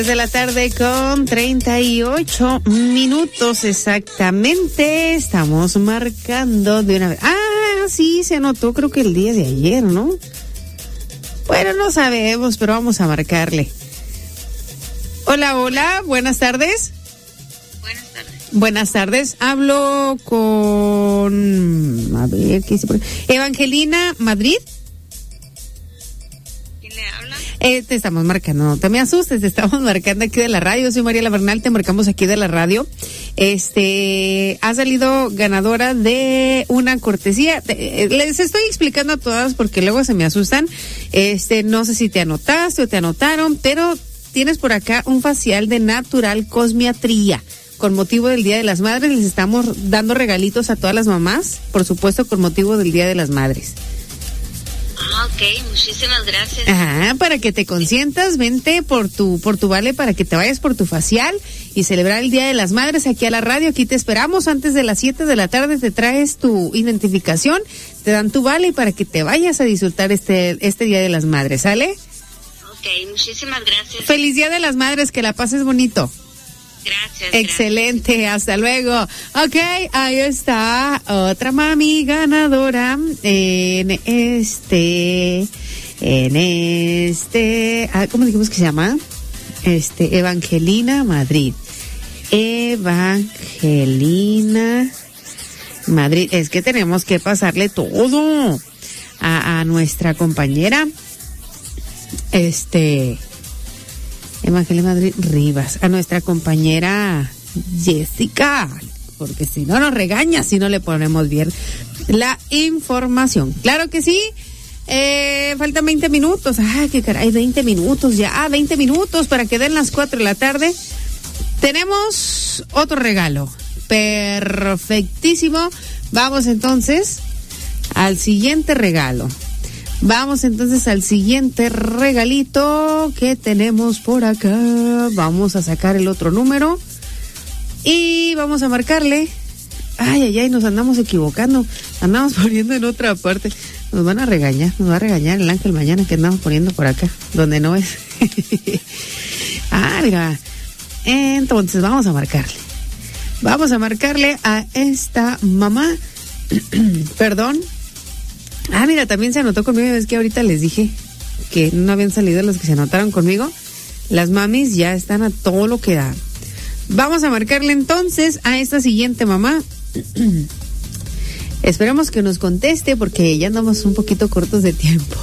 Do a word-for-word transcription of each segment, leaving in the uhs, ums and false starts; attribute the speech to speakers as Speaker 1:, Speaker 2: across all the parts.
Speaker 1: De la tarde con treinta y ocho minutos exactamente. Estamos marcando de una vez. Ah, sí, se anotó creo que el día de ayer, ¿no? Bueno, no sabemos, pero vamos a marcarle. Hola, hola, buenas tardes.
Speaker 2: Buenas tardes.
Speaker 1: Buenas tardes. Hablo con... A ver, ¿qué hice por... Evangelina Madrid. Eh, te estamos marcando, no te me asustes, te estamos marcando aquí de la radio. Yo soy Mariela Bernal, te marcamos aquí de la radio. Este, ha salido ganadora de una cortesía. Te, les estoy explicando a todas porque luego se me asustan. Este, no sé si te anotaste o te anotaron, pero tienes por acá un facial de Natural Cosmiatría. Con motivo del Día de las Madres, les estamos dando regalitos a todas las mamás, por supuesto, con motivo del Día de las Madres.
Speaker 2: Ah, ok, muchísimas gracias.
Speaker 1: Ah, para que te consientas, vente por tu, por tu vale, para que te vayas por tu facial y celebrar el Día de las Madres aquí a la radio. Aquí te esperamos antes de las siete de la tarde, te traes tu identificación, te dan tu vale para que te vayas a disfrutar este, este Día de las Madres, ¿sale?
Speaker 2: Ok, muchísimas gracias.
Speaker 1: Feliz Día de las Madres, que la pases bonito.
Speaker 2: Gracias.
Speaker 1: Excelente,
Speaker 2: gracias.
Speaker 1: Hasta luego. Ok, ahí está otra mami ganadora en este, en este, ah, ¿cómo dijimos que se llama? Este, Evangelina Madrid. Evangelina Madrid. Es que tenemos que pasarle todo a, a nuestra compañera. Este... Evangelina Madrid Rivas, a nuestra compañera Jessica, porque si no nos regaña, si no le ponemos bien la información. Claro que sí, eh, faltan veinte minutos, ay, qué caray, veinte minutos ya, veinte minutos para que den las cuatro de la tarde. Tenemos otro regalo, perfectísimo. Vamos entonces al siguiente regalo. Vamos entonces al siguiente regalito que tenemos por acá. Vamos a sacar el otro número y vamos a marcarle. Ay, ay, ay, nos andamos equivocando. Andamos poniendo en otra parte. Nos van a regañar, nos va a regañar el ángel mañana que andamos poniendo por acá, donde no es. Ah, mira. Entonces vamos a marcarle. Vamos a marcarle a esta mamá. Perdón. Ah, mira, también se anotó conmigo. Es que ahorita les dije que no habían salido los que se anotaron conmigo. Las mamis ya están a todo lo que da. Vamos a marcarle entonces a esta siguiente mamá. Esperemos que nos conteste porque ya andamos un poquito cortos de tiempo.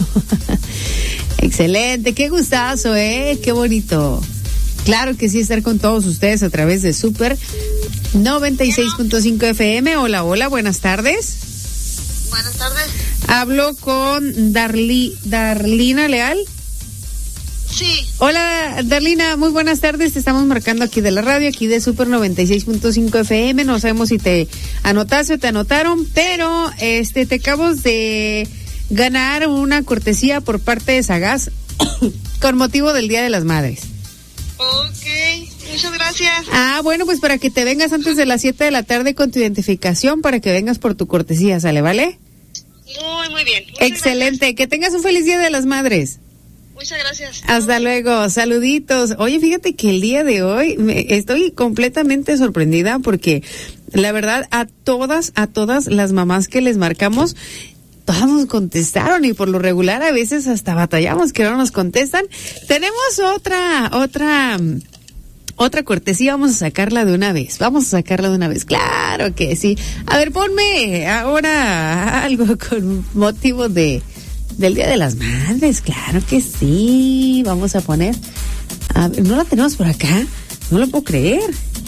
Speaker 1: Excelente, qué gustazo, ¿eh? Qué bonito. Claro que sí, estar con todos ustedes a través de Super noventa y seis punto cinco F M. Hola, hola, buenas tardes.
Speaker 2: Buenas tardes.
Speaker 1: Hablo con Darli, Darlina Leal.
Speaker 2: Sí.
Speaker 1: Hola, Darlina, muy buenas tardes. Te estamos marcando aquí de la radio, aquí de Super noventa y seis punto cinco F M. No sabemos si te anotaste o te anotaron, pero este te acabas de ganar una cortesía por parte de Sagaz con motivo del Día de las Madres.
Speaker 2: Ok, muchas gracias.
Speaker 1: Ah, bueno, pues para que te vengas antes de las siete de la tarde con tu identificación, para que vengas por tu cortesía, ¿sale, vale?
Speaker 2: Muy, muy bien. Muchas
Speaker 1: Excelente,
Speaker 2: gracias.
Speaker 1: Que tengas un feliz Día de las Madres.
Speaker 2: Muchas gracias.
Speaker 1: Hasta luego, saluditos. Oye, fíjate que el día de hoy me estoy completamente sorprendida porque la verdad a todas, a todas las mamás que les marcamos, todas nos contestaron y por lo regular a veces hasta batallamos que no nos contestan. Tenemos otra, otra... Otra cortesía, vamos a sacarla de una vez, vamos a sacarla de una vez, claro que sí. A ver, ponme ahora algo con motivo de del Día de las Madres, claro que sí, vamos a poner, a ver, ¿no la tenemos por acá? No lo puedo creer.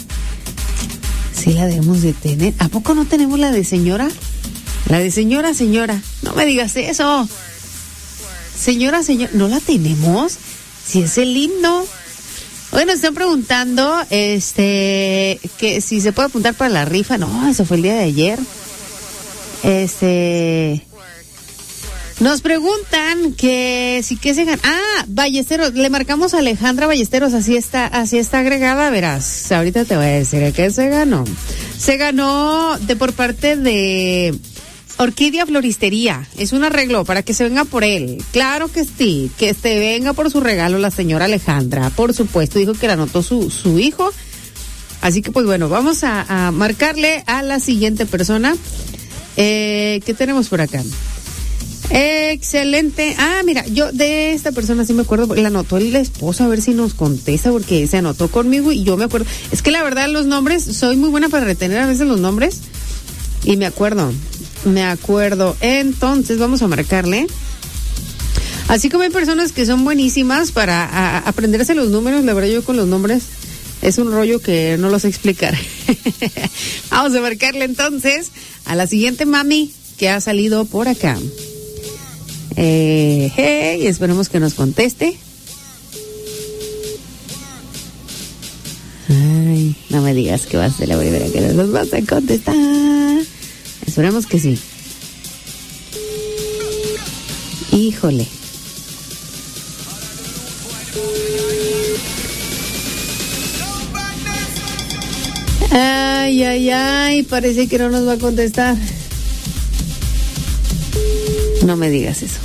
Speaker 1: Sí la debemos de tener, ¿a poco no tenemos la de señora? La de señora, señora, no me digas eso. Señora, señora, ¿no la tenemos? Si es el himno. Bueno, están preguntando, este, que si se puede apuntar para la rifa. No, eso fue el día de ayer. Este, nos preguntan que si que se gana. Ah, Ballesteros, le marcamos a Alejandra Ballesteros, así está, así está agregada, verás. Ahorita te voy a decir que se ganó. Se ganó de por parte de Orquídea Floristería, es un arreglo para que se venga por él. Claro que sí, que se venga por su regalo la señora Alejandra. Por supuesto, dijo que la anotó su, su hijo. Así que pues bueno, vamos a, a marcarle a la siguiente persona. Eh, ¿Qué tenemos por acá? Excelente. Ah, mira, yo de esta persona sí me acuerdo, la anotó el esposo, a ver si nos contesta, porque se anotó conmigo y yo me acuerdo. Es que la verdad los nombres, soy muy buena para retener a veces los nombres y me acuerdo. Me acuerdo. Entonces vamos a marcarle. Así como hay personas que son buenísimas para a, aprenderse los números, la verdad yo con los nombres es un rollo que no lo sé explicar. Vamos a marcarle entonces a la siguiente mami que ha salido por acá. Eh, hey, esperemos que nos conteste. Ay, no me digas que vas a ser la primera que nos vas a contestar. Esperemos que sí. Híjole. Ay, ay, ay, parece que no nos va a contestar. No me digas eso.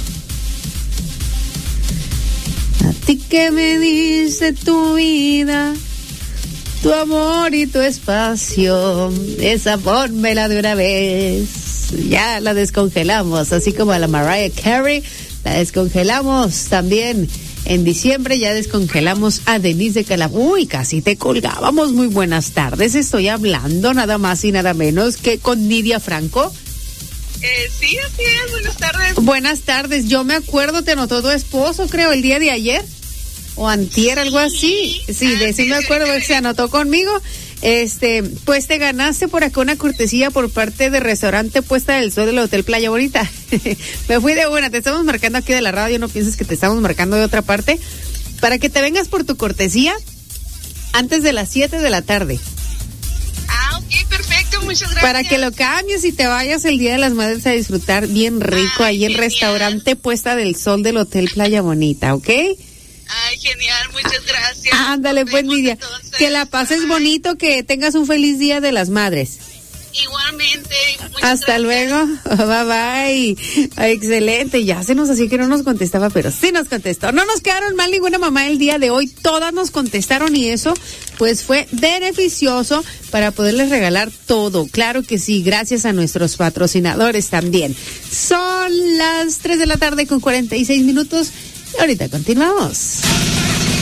Speaker 1: A ti que me dice tu vida, tu amor y tu espacio, esa pónmela de una vez. Ya la descongelamos, así como a la Mariah Carey, la descongelamos también. En diciembre ya descongelamos a Denise de Calabozo. Uy, casi te colgábamos. Muy buenas tardes, estoy hablando nada más y nada menos que con Nidia Franco.
Speaker 2: Eh, sí, así es, buenas tardes.
Speaker 1: Buenas tardes, yo me acuerdo, te anotó tu esposo, creo, el día de ayer. O antier, algo así. Sí, de sí me acuerdo, se anotó conmigo. Este, pues te ganaste por acá una cortesía por parte del restaurante Puesta del Sol del Hotel Playa Bonita. Me fui de una, te estamos marcando aquí de la radio, no pienses que te estamos marcando de otra parte, para que te vengas por tu cortesía antes de las siete de la tarde.
Speaker 2: Ah, ok, perfecto, muchas gracias.
Speaker 1: Para que lo cambies y te vayas el Día de las Madres a disfrutar bien rico. Ay, ahí en restaurante Puesta del Sol del Hotel Playa Bonita, ¿ok?
Speaker 2: Ay, genial, muchas gracias.
Speaker 1: Ándale, pues, Nidia, que la pases bonito, que tengas un feliz Día de las Madres.
Speaker 2: Igualmente.
Speaker 1: Hasta gracias. Luego, bye bye. Ay, excelente, ya se nos hacía que no nos contestaba, pero sí nos contestó. No nos quedaron mal ninguna mamá el día de hoy, todas nos contestaron y eso pues fue beneficioso para poderles regalar todo. Claro que sí, gracias a nuestros patrocinadores también. Son las tres de la tarde con cuarenta y seis minutos. Ahorita continuamos.